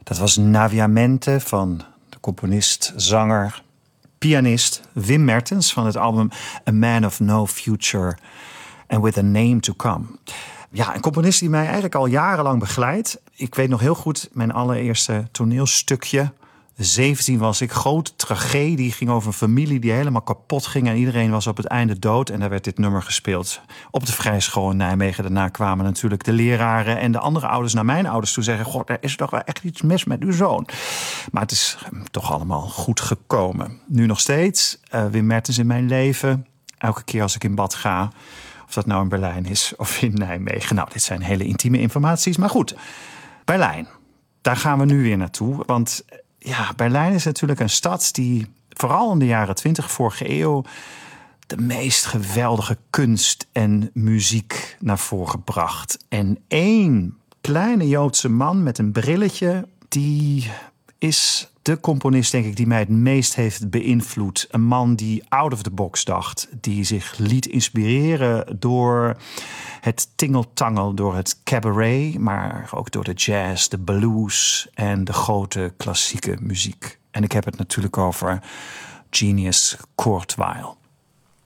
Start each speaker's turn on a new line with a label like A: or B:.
A: Dat was Naviamente van de componist, zanger, pianist Wim Mertens van het album A Man of No Future and With a Name to Come. Ja, een componist die mij eigenlijk al jarenlang begeleidt. Ik weet nog heel goed mijn allereerste toneelstukje. 17 was ik. Grote tragedie. Ging over een familie die helemaal kapot ging. En iedereen was op het einde dood. En daar werd dit nummer gespeeld. Op de Vrijschool in Nijmegen. Daarna kwamen natuurlijk de leraren en de andere ouders naar mijn ouders toe zeggen: God, er is toch wel echt iets mis met uw zoon. Maar het is toch allemaal goed gekomen. Nu nog steeds. Wim Mertens in mijn leven. Elke keer als ik in bad ga. Of dat nou in Berlijn is of in Nijmegen. Nou, dit zijn hele intieme informaties. Maar goed, Berlijn. Daar gaan we nu weer naartoe. Want ja, Berlijn is natuurlijk een stad die vooral in de jaren 20 vorige eeuw de meest geweldige kunst en muziek naar voren gebracht. En één kleine Joodse man met een brilletje, die is de componist, denk ik, die mij het meest heeft beïnvloed. Een man die out of the box dacht. Die zich liet inspireren door het tingeltangel, door het cabaret, maar ook door de jazz, de blues en de grote klassieke muziek. En ik heb het natuurlijk over Genius Kurt Weill.